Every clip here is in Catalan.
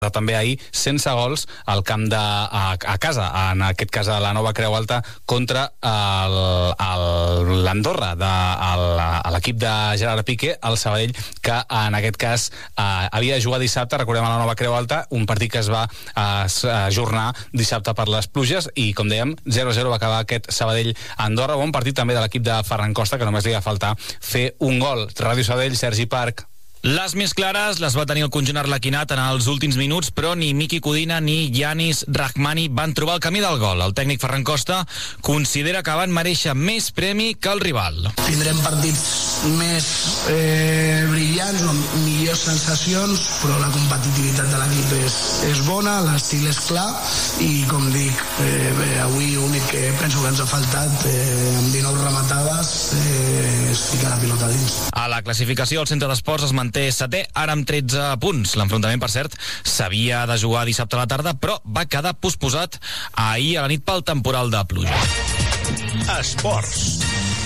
també ahir sense gols al camp a casa, en aquest cas a la Nova Creu Alta, contra l'Andorra, a l'equip de Gerard Piqué, el Sabadell, que en aquest cas havia de jugar dissabte, recordem, a la Nova Creu Alta, un partit que es va ajornar dissabte per les pluges, i com dèiem, 0-0 va acabar aquest Sabadell-Andorra. Bon partit també de l'equip de Ferran Costa, que només li va faltar fer un gol. Ràdio Sabadell, Sergi Parc. Les més clares les va tenir el conjunt arlequinat en els últims minuts, però ni Miki Codina ni Yanis Rahmani van trobar el camí del gol. El tècnic Ferran Costa considera que van mereixer més premi que el rival. Tindrem partits més brillants, millors sensacions, però la competitivitat de l'equip és bona, l'estil és clar, i com dic, avui l'únic que penso que ens ha faltat, amb 19 rematades, és ficar la pilota dins. A la classificació, el Centre d'Esports es manté setè, ara amb 13 punts. L'enfrontament, per cert, s'havia de jugar dissabte a la tarda, però va quedar posposat ahir a la nit pel temporal de pluja. Esports.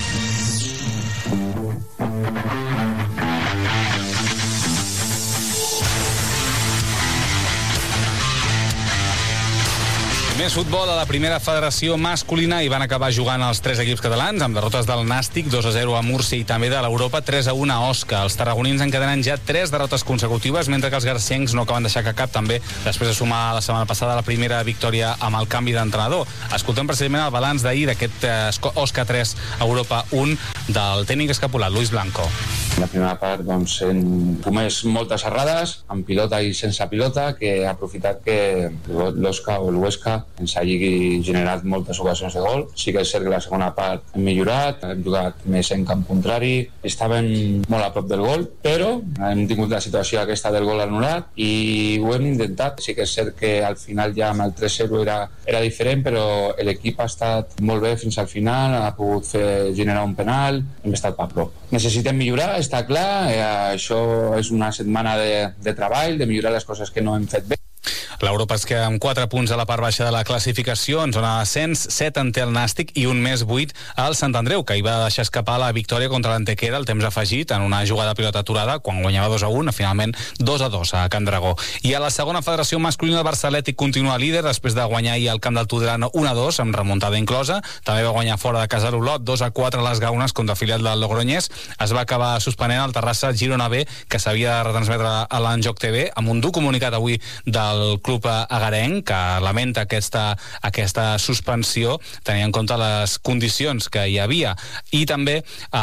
Més futbol a la primera federació masculina, i van acabar jugant els 3 equips catalans amb derrotes del Nàstic, 2-0 a Múrcia, i també de l'Europa, 3-1 a Osca. Els tarragonins encadenen ja 3 derrotes consecutives, mentre que els garcencs no acaben deixar cap, també després de sumar la setmana passada la primera victòria amb el canvi d'entrenador. Escoltem precisament el balanç d'ahir d'aquest Osca 3, Europa 1, del tècnic escapulat, Luis Blanco. La primera part, doncs, hem comès moltes errades, amb pilota i sense pilota, que ha aprofitat que l'Osca o l'Huesca ens hagi generat moltes ocasions de gol. Sí que és cert que la segona part hem millorat, hem jugat més en camp contrari, estàvem molt a prop del gol, però hem tingut la situació aquesta del gol anul·lat i ho hem intentat. Sí que és cert que al final ja amb el 3-0 era diferent, però l'equip ha estat molt bé fins al final, ha pogut generar un penal, hem estat a prop. Necessitem millorar, està clar, això és una setmana de treball, de millorar les coses que no hem fet bé. L'Europa es queda amb 4 punts a la part baixa de la classificació, en zona d'ascens, 7 en té el Nàstic i un més 8 al Sant Andreu, que hi va deixar escapar la victòria contra l'Antequera al temps afegit en una jugada de pilota aturada, quan guanyava 2-1, finalment 2-2 a Can Dragó. I a la segona federació masculina, el Barça Atlètic continua líder després de guanyar ahir al camp del Tudelano 1-2, amb remuntada inclosa. També va guanyar fora de casa l'Olot, 2-4 a les Gaunes contra el filial del Logroñés. Es va acabar suspenent el Terrassa Girona B, que s'havia de retransmetre a l'Enjoc TV, amb un dur comunicat avui del club agarenc, que lamenta aquesta suspensió, tenint en compte les condicions que hi havia. I també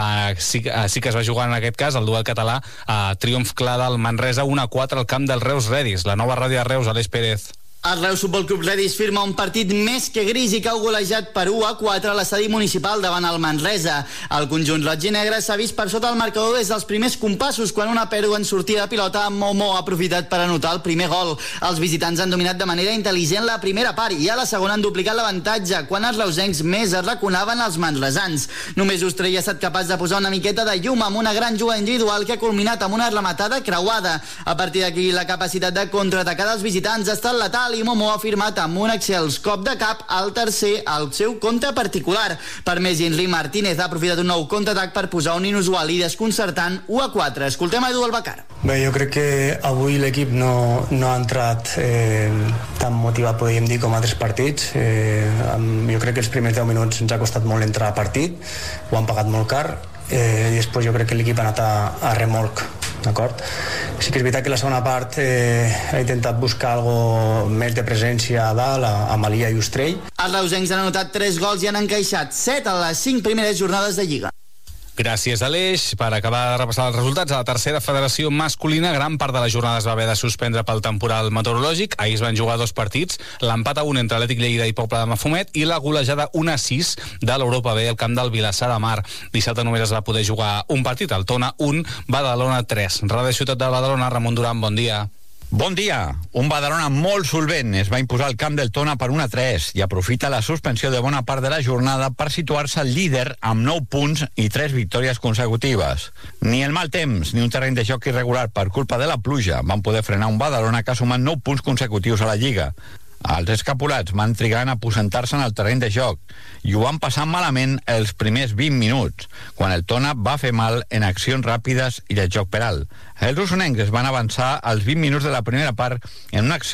sí que es va jugar en aquest cas el duel català, triomf clar del Manresa 1-4 al camp del Reus Redis. La nova ràdio de Reus, Aleix Pérez. El Reus Futbol Club Redis firma un partit més que gris i que ha golejat per 1-4 a l'estadi municipal davant el Manresa. El conjunt roig i negre s'ha vist per sota el marcador des dels primers compassos, quan una pèrdua en sortida de pilota, Momo ha aprofitat per anotar el primer gol. Els visitants han dominat de manera intel·ligent la primera part i a la segona han duplicat l'avantatge, quan els reusencs més arraconaven els manresans. Només Ostrell ha estat capaç de posar una miqueta de llum amb una gran jugada individual que ha culminat amb una rematada creuada. A partir d'aquí, la capacitat de contraatacar dels visitants ha estat letal i Momo ha firmat amb un excels cop de cap al tercer al seu compte particular. Per més, Henry Martínez ha aprofitat un nou contraatac per posar un inusual i desconcertant 1-4. Escoltem a Edu Albacar. Bé, jo crec que avui l'equip no ha entrat tan motivat, podríem dir, com altres partits. Jo crec que els primers 10 minuts ens ha costat molt entrar a partit, ho han pagat molt car, i després jo crec que l'equip ha anat a remolc. D'acord? Sí que és veritat que la segona part ha intentat buscar algo més de presència a dalt, a Malia i Ostrell. Els reusencs han anotat 3 gols i han encaixat 7 a les 5 primeres jornades de Lliga. Gràcies, Aleix. Per acabar de repassar els resultats, a la tercera federació masculina, gran part de la jornada es va haver de suspendre pel temporal meteorològic. Ahir es van jugar 2 partits, l'empat a 1 entre Atlètic Lleida i Pobla de Mafumet i la golejada 1-6 de l'Europa B al camp del Vilassar de Mar. Dissabte només es va poder jugar un partit, el Tona 1, Badalona 3. Ràdio Ciutat de Badalona, Ramon Duran, bon dia. Bon dia. Un Badalona molt solvent es va imposar al camp del Tona per 1-3 i aprofita la suspensió de bona part de la jornada per situar-se al líder amb 9 punts i 3 victòries consecutives. Ni el mal temps ni un terreny de joc irregular per culpa de la pluja van poder frenar un Badalona que ha sumat 9 punts consecutius a la Lliga. Els escapulats van trigar a aposentar-se en el terreny de joc i ho van passar malament els primers 20 minuts, quan el Tona va fer mal en accions ràpides i de joc per alt. Els rossonencs es van avançar als 20 minuts de la primera part en una acció